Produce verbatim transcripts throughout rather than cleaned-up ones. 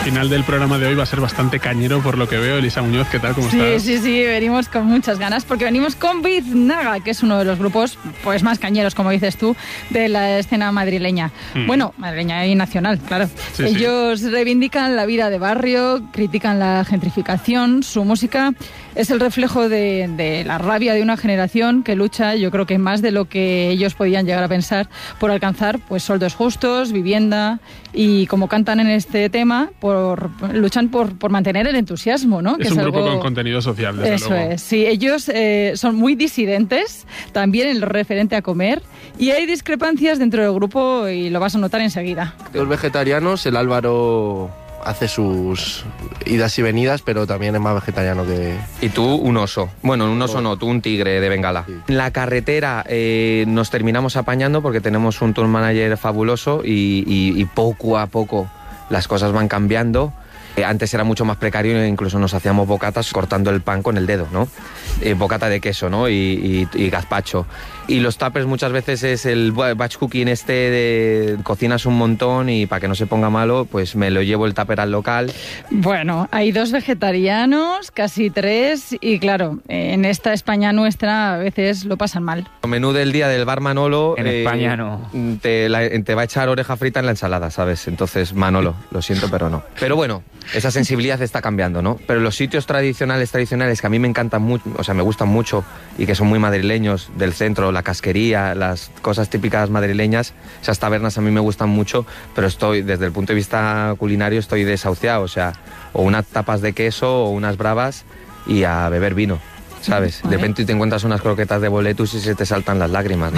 final del programa de hoy va a ser bastante cañero por lo que veo. Elisa Muñoz, ¿qué tal? ¿Cómo sí, estás? Sí, sí, sí, venimos con muchas ganas porque venimos con Biznaga, que es uno de los grupos pues más cañeros, como dices tú, de la escena madrileña. Mm. Bueno, madrileña y nacional, claro. Sí, Ellos sí. reivindican la vida de barrio, critican la gentrificación, su música es el reflejo de, de la rabia de una generación que lucha, yo creo que más de lo que ellos podían llegar a pensar, por alcanzar pues sueldos justos, vivienda y, como cantan en este tema, por luchan por, por mantener el entusiasmo, ¿no? Es que un es grupo algo... con contenido social, desde Eso luego. es, sí. Ellos eh, son muy disidentes, también en lo referente a comer, y hay discrepancias dentro del grupo y lo vas a notar enseguida. Los vegetarianos, el Álvaro hace sus idas y venidas, pero también es más vegetariano que... Y tú un oso. Bueno, un oso no, tú un tigre de Bengala. Sí. En la carretera eh, nos terminamos apañando porque tenemos un tour manager fabuloso y, y, y poco a poco las cosas van cambiando. Eh, antes era mucho más precario e incluso nos hacíamos bocatas cortando el pan con el dedo, ¿no? Eh, bocata de queso, ¿no? Y, y, y gazpacho. Y los tuppers muchas veces es el batch cooking este de cocinas un montón y para que no se ponga malo, pues me lo llevo el tupper al local. Bueno, hay dos vegetarianos, casi tres, y claro, en esta España nuestra a veces lo pasan mal. El menú del día del bar Manolo... En eh, España no. Te, la, te va a echar oreja frita en la ensalada, ¿sabes? Entonces, Manolo, lo siento, pero no. Pero bueno, esa sensibilidad está cambiando, ¿no? Pero los sitios tradicionales, tradicionales que a mí me encantan mucho, o sea, me gustan mucho y que son muy madrileños, del centro, la casquería, las cosas típicas madrileñas, esas tabernas a mí me gustan mucho, pero estoy, desde el punto de vista culinario, estoy desahuciado, o sea, o unas tapas de queso o unas bravas y a beber vino, ¿sabes? De repente te encuentras unas croquetas de boletus y se te saltan las lágrimas, ¿no?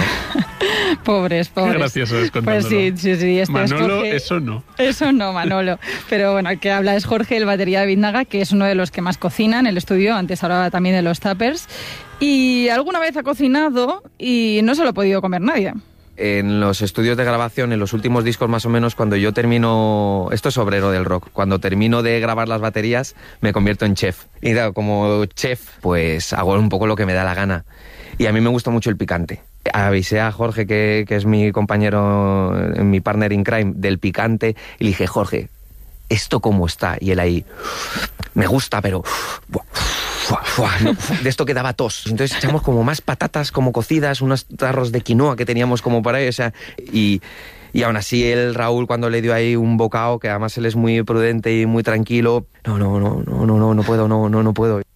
Pobres, pobres. Qué gracioso es contándolo. Pues sí, sí, sí. Este Manolo, es Jorge... eso no. Eso no, Manolo. Pero bueno, el que habla es Jorge, el batería de Biznaga, que es uno de los que más cocina en el estudio. Antes hablaba también de los tuppers. Y alguna vez ha cocinado y no se lo ha podido comer nadie. En los estudios de grabación, en los últimos discos más o menos, cuando yo termino... Esto es obrero del rock. Cuando termino de grabar las baterías, me convierto en chef. Y claro, como chef, pues hago un poco lo que me da la gana. Y a mí me gusta mucho el picante. Avisé a Jorge, que, que es mi compañero, mi partner in crime, del picante, y le dije, Jorge, ¿esto cómo está? Y él ahí, me gusta, pero... de esto que daba tos. Entonces echamos como más patatas como cocidas, unos tarros de quinoa que teníamos como por ahí, o sea, y, y aún así el Raúl, cuando le dio ahí un bocado, que además él es muy prudente y muy tranquilo, no, no, no, no, no, no, no puedo, no, no, no puedo.